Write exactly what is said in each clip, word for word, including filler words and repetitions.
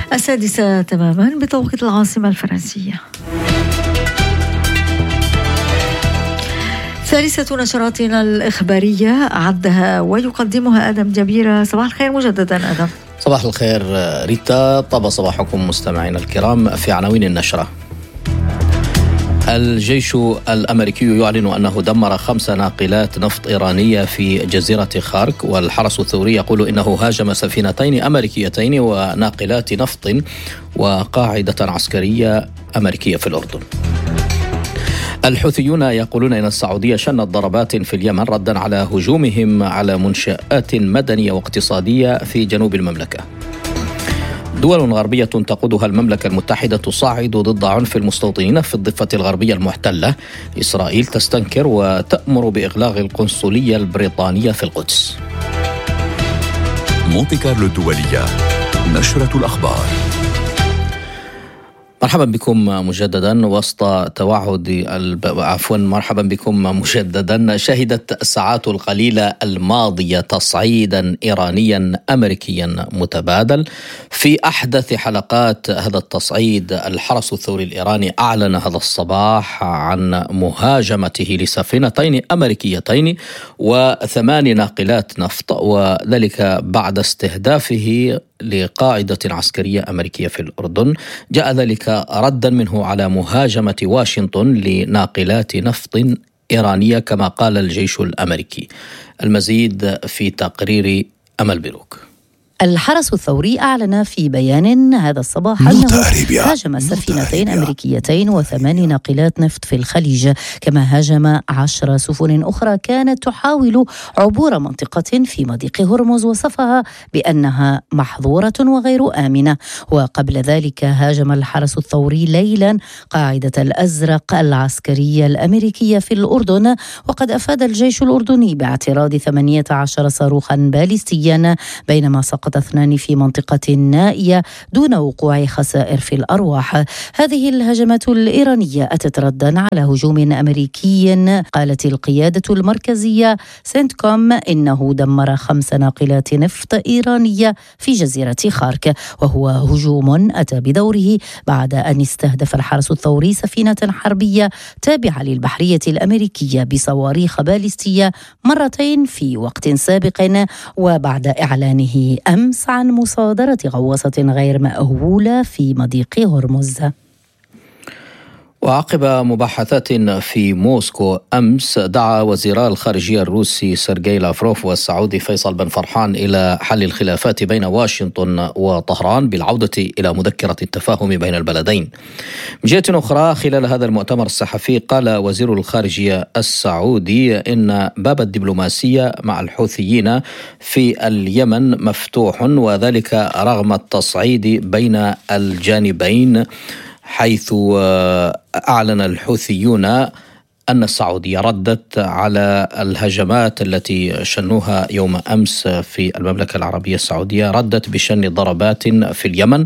السادسة تماما بتوقيت العاصمة الفرنسية. ثالثة نشراتنا الإخبارية أعدها ويقدمها آدم جبيرة. صباح الخير مجددا آدم. صباح الخير ريتا، طاب صباحكم مستمعينا الكرام. في عناوين النشرة: الجيش الأمريكي يعلن أنه دمر خمس ناقلات نفط إيرانية في جزيرة خارك، والحرس الثوري يقول إنه هاجم سفينتين أمريكيتين وناقلات نفط وقاعدة عسكرية أمريكية في الأردن. الحوثيون يقولون إن السعودية شنت ضربات في اليمن ردا على هجومهم على منشآت مدنية واقتصادية في جنوب المملكة. دول غربية تقودها المملكة المتحدة تصاعد ضد عنف المستوطنين في الضفة الغربية المحتلة. إسرائيل تستنكر وتأمر بإغلاق القنصلية البريطانية في القدس. مونتي كارلو الدولية، نشرة الأخبار. مرحبا بكم مجددا. وسط توعد الب... عفوا مرحبا بكم مجددا. شهدت الساعات القليلة الماضية تصعيدا إيرانيا أمريكيا متبادل. في أحدث حلقات هذا التصعيد الحرس الثوري الإيراني أعلن هذا الصباح عن مهاجمته لسفينتين أمريكيتين وثمان ناقلات نفط، وذلك بعد استهدافه لقاعدة عسكرية أمريكية في الأردن. جاء ذلك ردا منه على مهاجمة واشنطن لناقلات نفط إيرانية كما قال الجيش الأمريكي. المزيد في تقرير أمل بروك. الحرس الثوري أعلن في بيان هذا الصباح أنه هاجم سفينتين أمريكيتين وثمان ناقلات نفط في الخليج، كما هاجم عشر سفن أخرى كانت تحاول عبور منطقة في مضيق هرمز، وصفها بأنها محظورة وغير آمنة. وقبل ذلك هاجم الحرس الثوري ليلا قاعدة الأزرق العسكرية الأمريكية في الأردن، وقد أفاد الجيش الأردني باعتراض ثمانية عشر صاروخا باليستيا، بينما سقط اثنان في منطقة نائية دون وقوع خسائر في الأرواح. هذه الهجمات الإيرانية أتت ردا على هجوم أمريكي قالت القيادة المركزية سنتكوم إنه دمر خمس ناقلات نفط إيرانية في جزيرة خارك، وهو هجوم أتى بدوره بعد أن استهدف الحرس الثوري سفينة حربية تابعة للبحرية الأمريكية بصواريخ باليستية مرتين في وقت سابق، وبعد إعلانه أمس عن مصادرة غواصة غير مأهولة في مضيق هرمز. وعقب مباحثات في موسكو أمس، دعا وزيرا الخارجية الروسي سيرجي لافروف والسعودي فيصل بن فرحان إلى حل الخلافات بين واشنطن وطهران بالعودة إلى مذكرة التفاهم بين البلدين. من جهة أخرى، خلال هذا المؤتمر الصحفي قال وزير الخارجية السعودي إن باب الدبلوماسية مع الحوثيين في اليمن مفتوح، وذلك رغم التصعيد بين الجانبين، حيث أعلن الحوثيون أن السعودية ردت على الهجمات التي شنوها يوم أمس في المملكة العربية السعودية، ردت بشن ضربات في اليمن،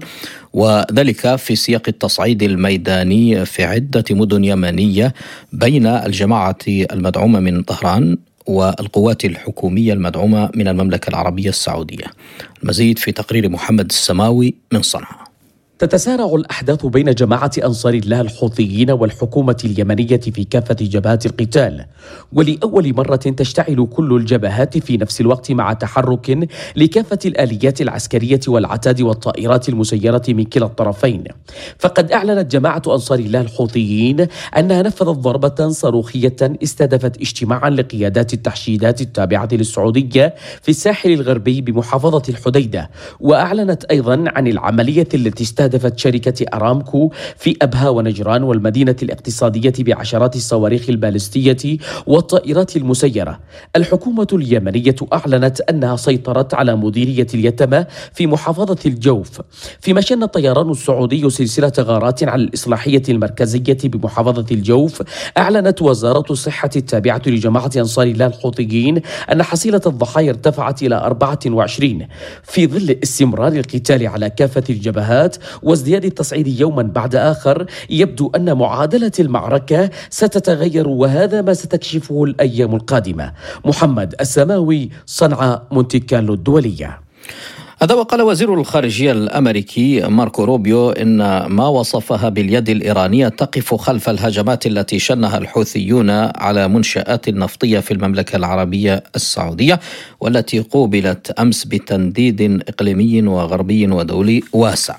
وذلك في سياق التصعيد الميداني في عدة مدن يمنية بين الجماعة المدعومة من طهران والقوات الحكومية المدعومة من المملكة العربية السعودية. المزيد في تقرير محمد السماوي من صنعاء. تتسارع الأحداث بين جماعة أنصار الله الحوثيين والحكومة اليمنية في كافة جبهات القتال، ولأول مرة تشتعل كل الجبهات في نفس الوقت مع تحرك لكافة الآليات العسكرية والعتاد والطائرات المسيرة من كلا الطرفين. فقد أعلنت جماعة أنصار الله الحوثيين أنها نفذت ضربة صاروخية استهدفت اجتماعا لقيادات التحشيدات التابعة للسعودية في الساحل الغربي بمحافظة الحديدة. وأعلنت أيضا عن العملية التي استهدفت شركة أرامكو في أبها ونجران والمدينة الاقتصادية بعشرات الصواريخ البالستية والطائرات المسيرة. الحكومة اليمنية أعلنت أنها سيطرت على مديرية اليتمة في محافظة الجوف، فيما شن الطيران السعودي سلسلة غارات على الإصلاحية المركزية بمحافظة الجوف. أعلنت وزارة الصحة التابعة لجماعة أنصار الله الحوثيين أن حصيلة الضحايا ارتفعت إلى أربعة وعشرين في ظل استمرار القتال على كافة الجبهات وازدياد التصعيد يوما بعد آخر. يبدو أن معادلة المعركة ستتغير، وهذا ما ستكشفه الأيام القادمة. محمد السماوي، صنعاء، مونتي كارلو الدولية. هذا وقال وزير الخارجية الأمريكي ماركو روبيو إن ما وصفها باليد الإيرانية تقف خلف الهجمات التي شنها الحوثيون على منشآت نفطية في المملكة العربية السعودية، والتي قوبلت أمس بتنديد إقليمي وغربي ودولي واسع.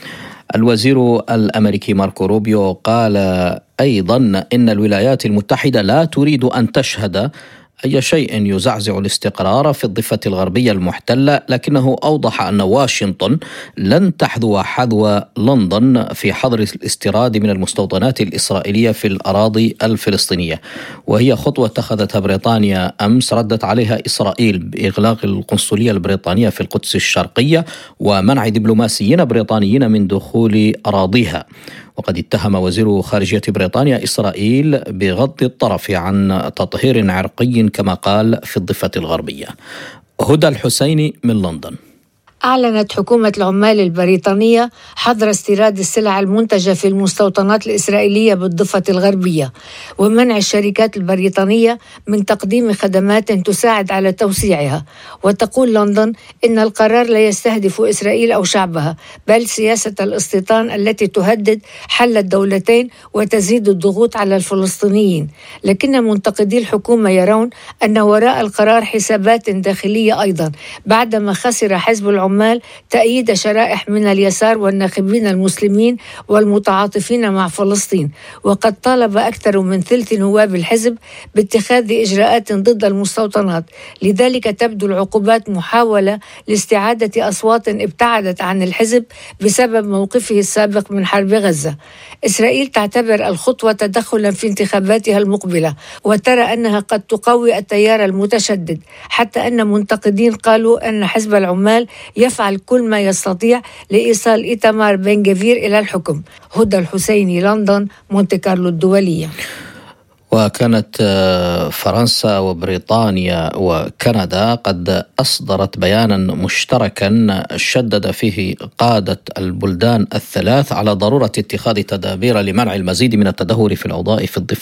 الوزير الأمريكي ماركو روبيو قال أيضا إن الولايات المتحدة لا تريد أن تشهد أي شيء يزعزع الاستقرار في الضفة الغربية المحتلة، لكنه أوضح أن واشنطن لن تحذو حذو لندن في حظر الاستيراد من المستوطنات الإسرائيلية في الأراضي الفلسطينية، وهي خطوة اتخذتها بريطانيا أمس ردت عليها إسرائيل بإغلاق القنصلية البريطانية في القدس الشرقية ومنع دبلوماسيين بريطانيين من دخول أراضيها. وقد اتهم وزير خارجية بريطانيا إسرائيل بغض الطرف عن تطهير عرقي كما قال في الضفة الغربية. هدى الحسيني من لندن. أعلنت حكومة العمال البريطانية حظر استيراد السلع المنتجة في المستوطنات الإسرائيلية بالضفة الغربية، ومنع الشركات البريطانية من تقديم خدمات تساعد على توسيعها. وتقول لندن إن القرار لا يستهدف إسرائيل أو شعبها، بل سياسة الاستيطان التي تهدد حل الدولتين وتزيد الضغوط على الفلسطينيين. لكن منتقدي الحكومة يرون أن وراء القرار حسابات داخلية أيضا، بعدما خسر حزب العمال تأييد شرائح من اليسار والناخبين المسلمين والمتعاطفين مع فلسطين. وقد طالب أكثر من ثلث نواب الحزب باتخاذ إجراءات ضد المستوطنات. لذلك تبدو العقوبات محاولة لاستعادة أصوات ابتعدت عن الحزب بسبب موقفه السابق من حرب غزة. إسرائيل تعتبر الخطوة تدخلا في انتخاباتها المقبلة، وترى أنها قد تقوي التيار المتشدد، حتى أن منتقدين قالوا أن حزب العمال يفعل كل ما يستطيع لإيصال إيتمار بن غفير إلى الحكم. هدى الحسيني، لندن، مونتي كارلو الدولية. وكانت فرنسا وبريطانيا وكندا قد أصدرت بيانا مشتركا شدد فيه قادة البلدان الثلاث على ضرورة اتخاذ تدابير لمنع المزيد من التدهور في الأوضاع في الضفة